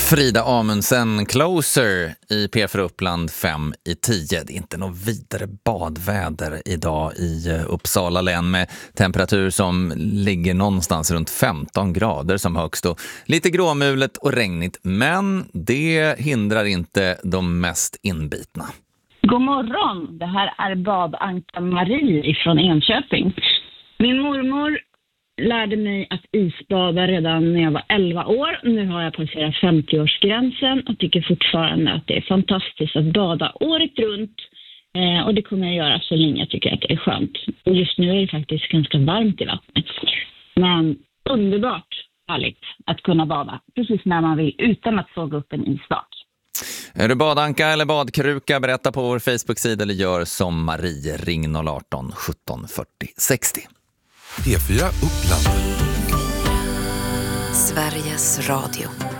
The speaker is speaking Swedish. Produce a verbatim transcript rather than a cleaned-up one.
Frida Amundsen, Closer i P fyra Uppland fem i tio. Det är inte något vidare badväder idag i Uppsala län med temperatur som ligger någonstans runt femton grader som högst och lite gråmulet och regnigt. Men det hindrar inte de mest inbitna. God morgon, det här är badanka Marie från Enköping. Min mormor lärde mig att isbada redan när jag var elva år. Nu har jag passerat femtio-årsgränsen och tycker fortfarande att det är fantastiskt att bada året runt. Eh, och det kommer jag göra så länge jag tycker att det är skönt. Och just nu är det faktiskt ganska varmt i vattnet. Men underbart härligt att kunna bada precis när man vill utan att såga upp en isbad. Är du badanka eller badkruka? Berätta på vår Facebook-sida eller gör som Marie. Ring noll ett åtta sjutton fyrtio sextio. P fyra Uppland. Sveriges Radio.